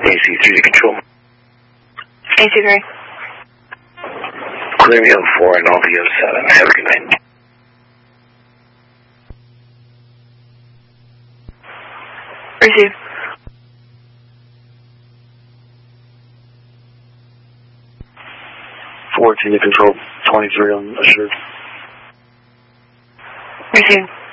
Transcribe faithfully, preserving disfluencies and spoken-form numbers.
A C three to control. A C three. Clear me on four and Alpha seven. Have a good night. Receive. fourteen to control, twenty-three on assured. Receive.